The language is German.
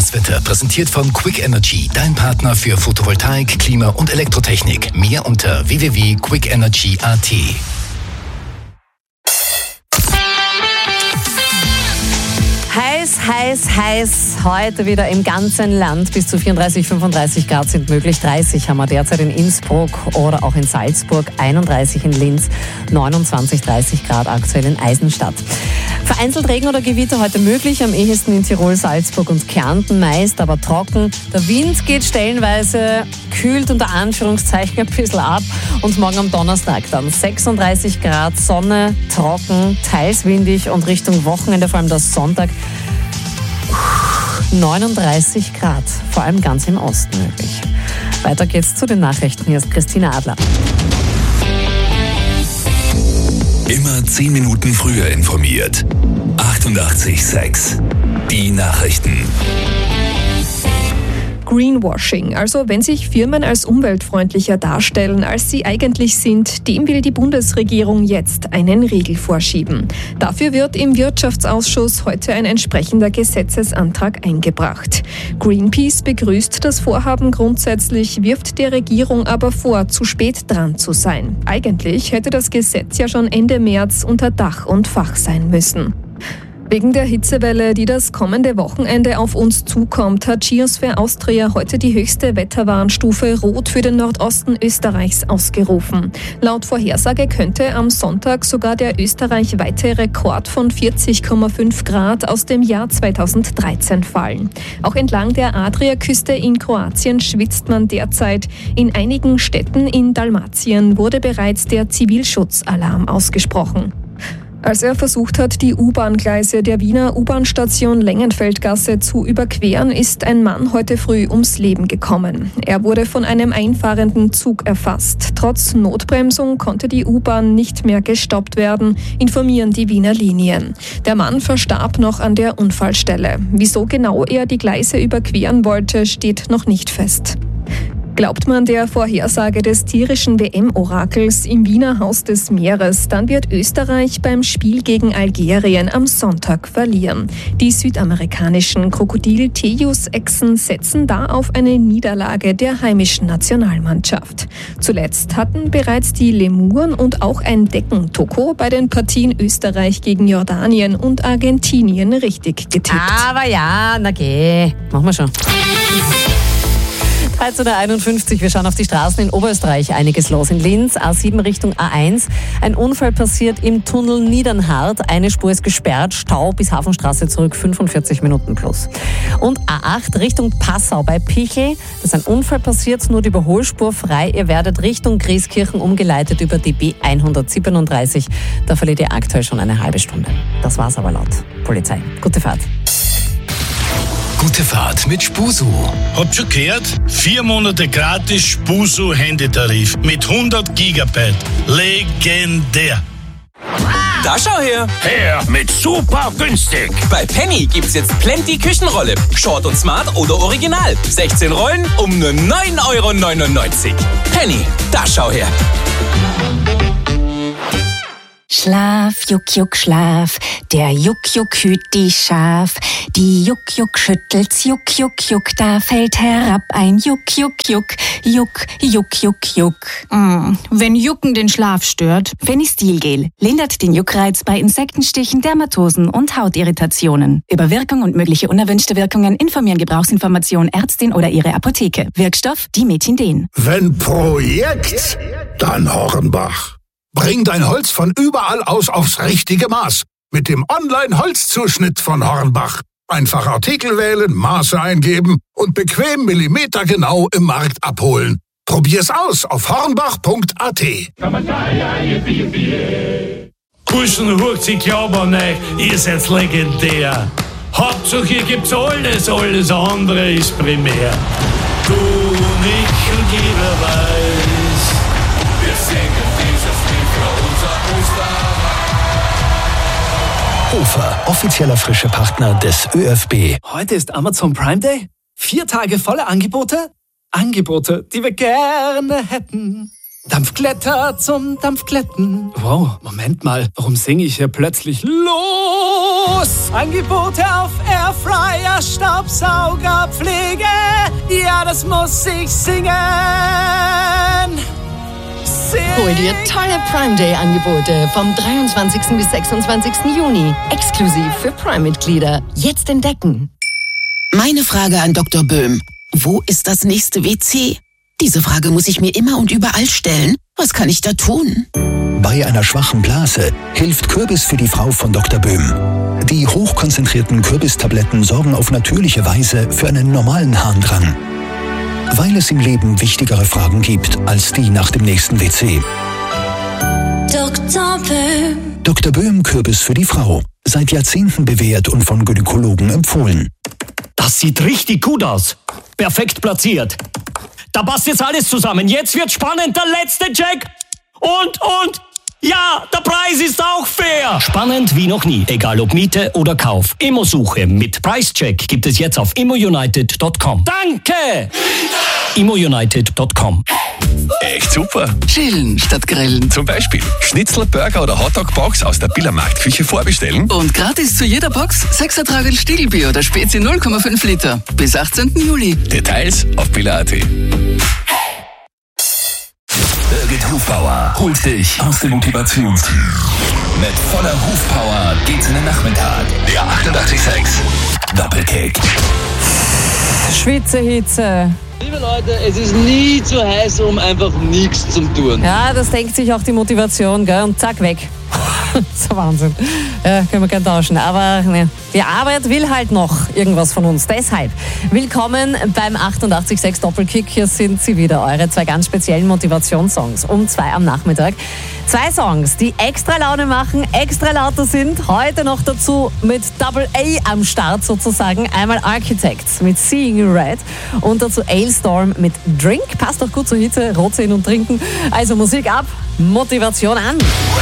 Das Wetter präsentiert von Quick Energy, dein Partner für Photovoltaik, Klima und Elektrotechnik. Mehr unter www.quickenergy.at. Heiß. Heute wieder im ganzen Land. Bis zu 34, 35 Grad sind möglich. 30 haben wir derzeit in Innsbruck oder auch in Salzburg. 31 in Linz. 29, 30 Grad aktuell in Eisenstadt. Vereinzelt Regen oder Gewitter heute möglich. Am ehesten in Tirol, Salzburg und Kärnten. Meist aber trocken. Der Wind geht stellenweise, kühlt unter Anführungszeichen ein bisschen ab. Und morgen am Donnerstag dann 36 Grad, Sonne, trocken, teils windig und Richtung Wochenende, vor allem das Sonntag, 39 Grad, vor allem ganz im Osten möglich. Weiter geht's zu den Nachrichten. Hier ist Christina Adler. Immer 10 Minuten früher informiert. 88,6. Die Nachrichten. Greenwashing, also wenn sich Firmen als umweltfreundlicher darstellen, als sie eigentlich sind, dem will die Bundesregierung jetzt einen Riegel vorschieben. Dafür wird im Wirtschaftsausschuss heute ein entsprechender Gesetzesantrag eingebracht. Greenpeace begrüßt das Vorhaben grundsätzlich, wirft der Regierung aber vor, zu spät dran zu sein. Eigentlich hätte das Gesetz ja schon Ende März unter Dach und Fach sein müssen. Wegen der Hitzewelle, die das kommende Wochenende auf uns zukommt, hat Geosphere Austria heute die höchste Wetterwarnstufe Rot für den Nordosten Österreichs ausgerufen. Laut Vorhersage könnte am Sonntag sogar der österreichweite Rekord von 40,5 Grad aus dem Jahr 2013 fallen. Auch entlang der Adriaküste in Kroatien schwitzt man derzeit. In einigen Städten in Dalmatien wurde bereits der Zivilschutzalarm ausgesprochen. Als er versucht hat, die U-Bahn-Gleise der Wiener U-Bahn-Station Lengenfeldgasse zu überqueren, ist ein Mann heute früh ums Leben gekommen. Er wurde von einem einfahrenden Zug erfasst. Trotz Notbremsung konnte die U-Bahn nicht mehr gestoppt werden, informieren die Wiener Linien. Der Mann verstarb noch an der Unfallstelle. Wieso genau er die Gleise überqueren wollte, steht noch nicht fest. Glaubt man der Vorhersage des tierischen WM-Orakels im Wiener Haus des Meeres, dann wird Österreich beim Spiel gegen Algerien am Sonntag verlieren. Die südamerikanischen Krokodil-Tejus-Echsen setzen da auf eine Niederlage der heimischen Nationalmannschaft. Zuletzt hatten bereits die Lemuren und auch ein Deckentoko bei den Partien Österreich gegen Jordanien und Argentinien richtig getippt. Aber ja, na geh, machen wir schon. 13.51 Uhr, wir schauen auf die Straßen in Oberösterreich. Einiges los in Linz, A7 Richtung A1. Ein Unfall passiert im Tunnel Niedernhardt. Eine Spur ist gesperrt, Stau bis Hafenstraße zurück, 45 Minuten plus. Und A8 Richtung Passau bei Pichel. Da ist ein Unfall passiert, nur die Überholspur frei. Ihr werdet Richtung Grieskirchen umgeleitet über die B137. Da verliert ihr aktuell schon eine halbe Stunde. Das war's aber laut Polizei. Gute Fahrt. Gute Fahrt mit Spusu. Habt schon gehört? 4 Monate gratis Spusu-Handytarif mit 100 Gigabyte. Legendär. Da schau her! Her mit super günstig. Bei Penny gibt's jetzt Plenty Küchenrolle. Short und Smart oder Original. 16 Rollen um nur 9,99 €. Penny, da schau her! Schlaf, Juck, Juck, Schlaf, der Juck, Juck hüt die Schaf. Die Juck, Juck schüttelt's, Juck, Juck, Juck, da fällt herab ein Juck, Juck, Juck, Juck, Juck, Juck, Juck. Wenn Jucken den Schlaf stört. Fenistil-Gel lindert den Juckreiz bei Insektenstichen, Dermatosen und Hautirritationen. Über Wirkung und mögliche unerwünschte Wirkungen informieren Gebrauchsinformation Ärztin oder Ihre Apotheke. Wirkstoff Dimetindin. Wenn Projekt, dann Hornbach. Bring dein Holz von überall aus aufs richtige Maß. Mit dem Online-Holzzuschnitt von Hornbach. Einfach Artikel wählen, Maße eingeben und bequem millimetergenau im Markt abholen. Probier's aus auf hornbach.at. Burschen, hurcht sich Glauben an euch, ihr seid legendär. Hauptsache hier gibt's alles andere ist primär. Du, ich und jeder weiß, wir singen dieses Lied für unser Österreich. Hofer, offizieller frische Partner des ÖFB. Heute ist Amazon Prime Day. 4 Tage volle Angebote. Angebote, die wir gerne hätten. Dampfkletter zum Dampfkletten. Wow, Moment mal, warum singe ich hier plötzlich los? Angebote auf Airfryer der Staubsaugerpflege, ja, das muss ich singen. Hol dir tolle Prime Day Angebote vom 23. bis 26. Juni. Exklusiv für Prime-Mitglieder. Jetzt entdecken. Meine Frage an Dr. Böhm. Wo ist das nächste WC? Diese Frage muss ich mir immer und überall stellen. Was kann ich da tun? Bei einer schwachen Blase hilft Kürbis für die Frau von Dr. Böhm. Die hochkonzentrierten Kürbistabletten sorgen auf natürliche Weise für einen normalen Harndrang. Weil es im Leben wichtigere Fragen gibt als die nach dem nächsten WC. Dr. Böhm. Dr. Böhm Kürbis für die Frau. Seit Jahrzehnten bewährt und von Gynäkologen empfohlen. Das sieht richtig gut aus. Perfekt platziert. Da passt jetzt alles zusammen. Jetzt wird spannend. Der letzte Check. Und. Ja, der Preis ist auch fair. Spannend wie noch nie. Egal ob Miete oder Kauf. Immosuche mit Preischeck gibt es jetzt auf immounited.com. Danke! immounited.com. Echt super. Chillen statt grillen. Zum Beispiel Schnitzel, Burger oder Hotdog-Box aus der Billermarktküche vorbestellen. Und gratis zu jeder Box 6er Tragel Stiegelbier oder Spezi 0,5 Liter. Bis 18. Juli. Details auf biller.at. Birgit Hufbauer holt dich aus dem Motivationstief. Mit voller Hufpower geht's in den Nachmittag. Der 88,6 Doppelkick. Schwitzehitze. Liebe Leute, es ist nie zu heiß, um einfach nichts zu tun. Ja, das denkt sich auch die Motivation, gell? Und zack, weg. So Wahnsinn. Ja, können wir gern tauschen. Aber ne, die Arbeit will halt noch irgendwas von uns. Deshalb willkommen beim 88,6 Doppelkick. Hier sind sie wieder, eure zwei ganz speziellen Motivationssongs um 2 am Nachmittag. 2 Songs, die extra Laune machen, extra lauter sind. Heute noch dazu mit Double A am Start sozusagen. Einmal Architects mit Seeing You Red und dazu Ailstorm mit Drink. Passt doch gut zur Hitze, Rotzein und Trinken. Also Musik ab, Motivation an.